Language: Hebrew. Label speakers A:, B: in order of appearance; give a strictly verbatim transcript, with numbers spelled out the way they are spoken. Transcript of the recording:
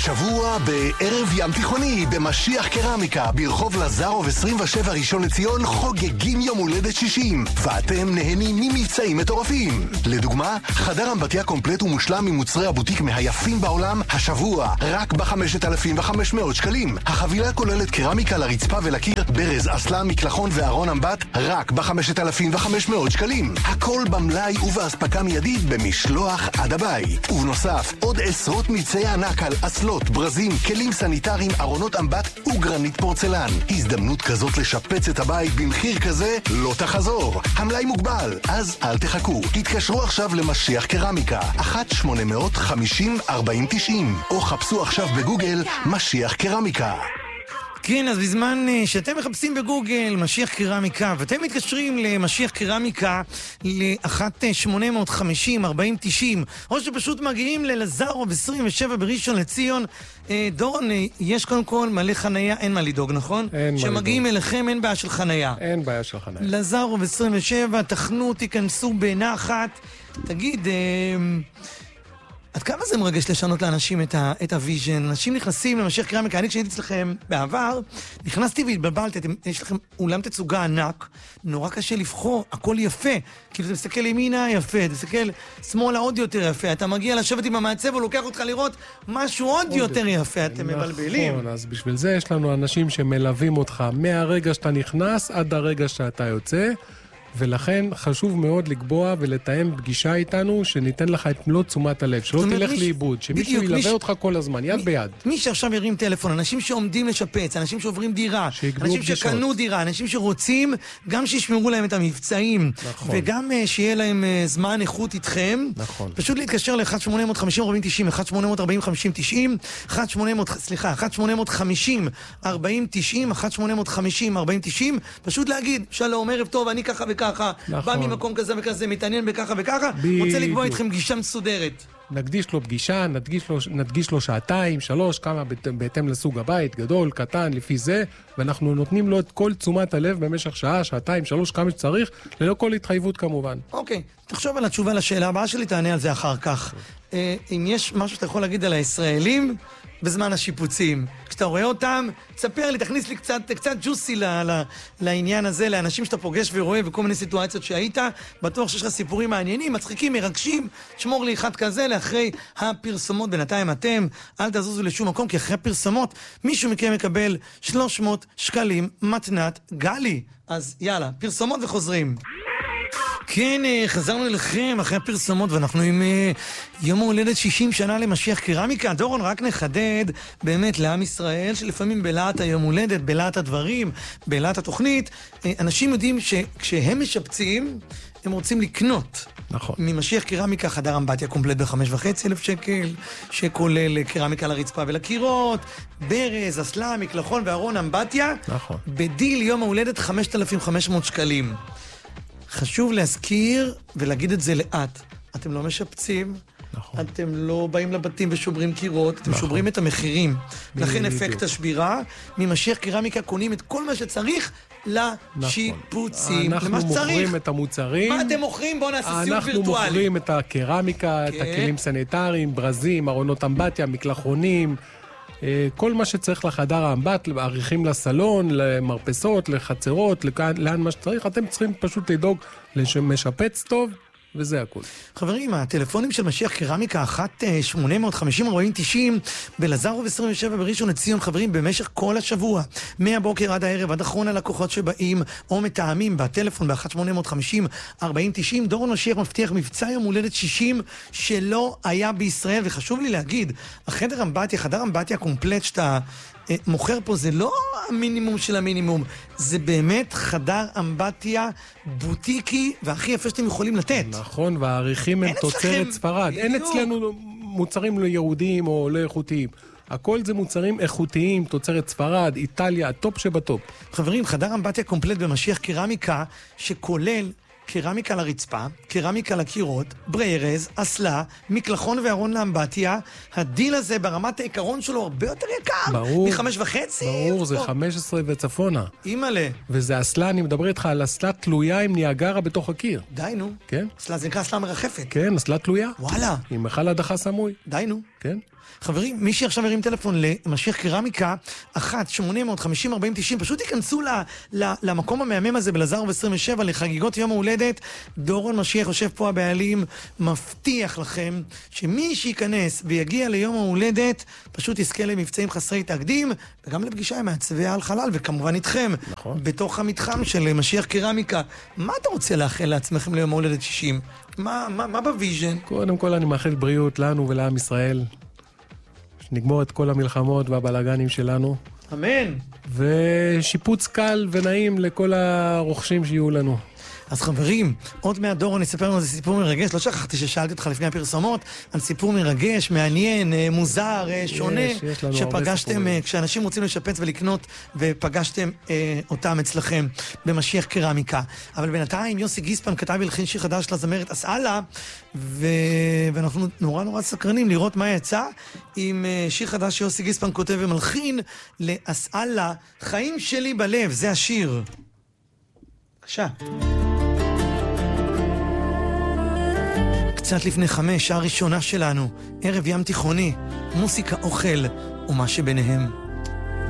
A: השבוע בערב ים תיכוני במשיח קרמיקה ברחוב לזרוב עשרים ושבע ראשון לציון חוגגים יום הולדת שישים ואתם נהנים ממבצעים מטורפים. לדוגמה, חדר אמבטיה קומפלט ומושלם ממוצרי הבוטיק מהיפים בעולם השבוע רק ב-חמשת אלפים וחמש מאות שקלים. החבילה כוללת קרמיקה לרצפה ולקיר, ברז, אסלם, מקלחון וארון אמבט רק ב-חמשת אלפים וחמש מאות שקלים. הכל במלאי ובהספקה מיידית במשלוח עד הבית. ובנוסף, עוד עשרות מבצעי ענק על אסלות, ברזים, כלים סניטריים, ארונות אמבט וגרנית פורצלן. הזדמנות כזאת לשפץ את הבית במחיר כזה לא תחזור. המלאי מוגבל, אז אל תחכו. תתקשרו עכשיו למשיח קרמיקה אחת שמונה חמישים ארבעים תשעים או חפשו עכשיו בגוגל משיח קרמיקה.
B: כן, אז בזמן שאתם מחפשים בגוגל משיח קרמיקה ואתם מתקשרים למשיח קרמיקה ל-אחת שמונה חמישים ארבעים תשעים או שפשוט מגיעים ללזרוב עשרים ושבע בראשון לציון, דורון, יש קודם כל מלא חנייה, אין מה לדאוג, נכון?
C: אין מה לדאוג.
B: שמגיעים אליכם אין בעיה של חנייה.
C: אין בעיה של חנייה.
B: לזרוב עשרים ושבע, תחנו, תיכנסו בנחת. תגיד, עד כמה זה מרגש לשנות לאנשים את, ה, את הוויז'ן? אנשים נכנסים למשיח קרמיקה. אני כשהייתי אצלכם בעבר, נכנסתי והתבלבלתי. אתם, יש לכם אולם תצוגה ענק, נורא קשה לבחור, הכל יפה. כאילו אתה מסתכל ימינה יפה, אתה מסתכל שמאלה עוד יותר יפה. אתה מגיע לשבת עם המעצב, הוא לוקח אותך לראות משהו עוד, עוד יותר יפה. אתם נכון, מבלבלים.
C: נכון, אז בשביל זה יש לנו אנשים שמלווים אותך מהרגע שאתה נכנס עד הרגע שאתה יוצא. ולכן חשוב מאוד לקבוע ולתאם פגישה איתנו שניתן לך את מלוא תשומת הלב, שלא תלך לאיבוד, שמישהו ילווה אותך כל הזמן, יד ביד.
B: מי שעכשיו ירים טלפון, אנשים שעומדים לשפץ, אנשים שעוברים דירה, אנשים שקנו דירה, אנשים שרוצים גם שישמרו להם את המבצעים, וגם שיהיה להם זמן איכות איתכם, פשוט להתקשר ל-אחת שמונה חמישים ארבעים תשעים, אחת שמונה ארבעים חמישים תשעים, אחת שמונה סליחה, אחת שמונה חמישים ארבעים תשעים, אחת שמונה חמישים ארבעים תשעים, פשוט להגיד, שלום, ערב טוב, אני ככה וככה ככה, בא ממקום כזה וכזה, מתעניין בככה וככה, רוצה לקבוע איתכם פגישה מסודרת.
C: נקדיש לו פגישה, נדגיש לו, נדגיש לו שעתיים, שלוש, כמה בהתאם לסוג הבית, גדול, קטן, לפי זה, ואנחנו נותנים לו את כל תשומת הלב במשך שעה, שעתיים, שלוש, כמה שצריך, ללא כל התחייבות כמובן.
B: אוקיי, תחשוב על התשובה לשאלה הבאה שלי, תענה על זה אחר כך. אם יש משהו שאתה יכול להגיד על הישראלים בזמן השיפוצים, כשאתה רואה אותם, תספר לי, תכניס לי קצת, קצת ג'וסי ל, ל, לעניין הזה, לאנשים שאתה פוגש ורואה וכל מיני סיטואציות שהיית, בטוח שיש לך סיפורים מעניינים, מצחיקים, מרגשים, שמור לי אחד כזה לאחרי הפרסומות. בינתיים אתם, אל תזוזו לשום מקום, כי אחרי הפרסומות מישהו מכם מקבל שלוש מאות שקלים מתנת גלי. אז יאללה, פרסומות וחוזרים. כן, חזרנו אליכם אחרי הפרסומות, ואנחנו עם יום הולדת שישים שנה למשיח קרמיקה. דורון, רק נחדד באמת לעם ישראל, שלפעמים בלעת היום הולדת, בלעת הדברים, בלעת התוכנית, אנשים יודעים שכשהם משפצים, הם רוצים לקנות.
C: נכון.
B: ממשיח קרמיקה, חדר אמבטיה קומפלט בחמש וחצי אלף שקל, שכולל קרמיקה לרצפה ולקירות, ברז, אסלה, מקלחון וארון אמבטיה.
C: נכון.
B: בדיל יום ההולדת חמשת אלפים וחמש מאות שקלים. חשוב להזכיר ולהגיד את זה לאט. אתם לא משפצים, נכון. אתם לא באים לבתים ושוברים קירות, אתם נכון. שוברים את המחירים. לכן אפקט השבירה, ממשיח קרמיקה קונים את כל מה שצריך לשיפוצים.
C: אנחנו
B: למה שצריך.
C: מוכרים את המוצרים.
B: מה אתם מוכרים? בואו נעשה סיום וירטואלי.
C: אנחנו מוכרים את הקרמיקה, כן. את הכלים סניטריים, ברזים, ארונות אמבטיה, מקלחונים, כל מה שצריך לחדר האמבט, עריכים לסלון, למרפסות, לחצרות, לאן מה שצריך, אתם צריכים פשוט לדאוג לשמשפץ טוב, וזה הכל.
B: חברים, הטלפונים של משיח קרמיקה אחת שמונה חמישים ארבעים תשעים בלזרוב עשרים ושבע בראשון לציון, חברים, במשך כל השבוע, מהבוקר עד הערב, עד אחרון הלקוחות שבאים או מתאמים בטלפון ב-אחת שמונה חמישים ארבעים תשעים. דורון משיח מבטיח מבצע יום הולדת שישים שלא היה בישראל, וחשוב לי להגיד, החדר אמבטיה, חדר אמבטיה קומפלט שאתה מוכר פה, זה לא המינימום של המינימום, זה באמת חדר אמבטיה בוטיקי והכי יפה שאתם יכולים לתת.
C: נכון, והעריכים הם תוצרת ספרד. אין אצלנו מוצרים לא יהודיים או לא איכותיים. הכל זה מוצרים איכותיים, תוצרת ספרד, איטליה, הטופ שבטופ.
B: חברים, חדר אמבטיה קומפלט במשיח קרמיקה שכולל קרמיקה לרצפה, קרמיקה לקירות, בריירז, אסלה, מקלחון וארון לאמבטיה. הדיל הזה ברמת העיקרון שלו הרבה יותר יקר.
C: ברור.
B: מחמש וחצי.
C: ברור, זה חמש עשרה וצפונה.
B: אימאלה.
C: וזה אסלה, אני מדבר איתך על אסלה תלויה עם ניאגרה בתוך הקיר.
B: די נו.
C: כן?
B: אסלה, זה נקרא אסלה מרחפת.
C: כן, אסלה תלויה.
B: וואלה.
C: עם מכל הדחה סמוי.
B: די נו.
C: כן?
B: חברים, מי שעכשיו הרים טלפון למשיח קרמיקה, אחת, שמונה מאות, חמישים, ארבעים, תשעים, פשוט ייכנסו ל, ל, למקום המהמם הזה בלזרוב עשרים ושבע לחגיגות יום ההולדת. דורון משיח יושב פה הבעלים, מבטיח לכם שמי שייכנס ויגיע ליום ההולדת, פשוט יזכה למבצעים חסרי תקדים, וגם לפגישה עם מעצבי על חלל, וכמובן איתכם,
C: נכון.
B: בתוך המתחם של משיח קרמיקה. מה אתה רוצה לאחל לעצמכם ליום ההולדת שישים? מה, מה, מה בוויז'ן?
C: קודם כל אני מאחל בריאות לנו ולעם ישראל. שנגמור את כל המלחמות והבלגנים שלנו.
B: אמן.
C: ושיפוץ קל ונעים לכל הרוכשים שיהיו לנו.
B: אז חברים, עוד מעט דורון יספר לנו איזה סיפור מרגש. לא שכחתי ששאלתי אותך לפני הפרסומות על סיפור מרגש, מעניין, מוזר, שונה,
C: יש, יש לנו
B: שפגשתם כשאנשים רוצים לשפץ ולקנות, ופגשתם אה, אותם אצלכם במשיח קרמיקה. אבל בינתיים יוסי גיספן כתב הלחין שיר חדש לזמרת אסאלה, ו... ואנחנו נורא נורא סקרנים לראות מה יצא עם אה, שיר חדש שיוסי גיספן כותב ומלחין לאסאלה, חיים שלי בלב, זה השיר. בבקשה. קצת לפני חמש, שעה ראשונה שלנו, ערב ים תיכוני, מוסיקה, אוכל ומה שביניהם.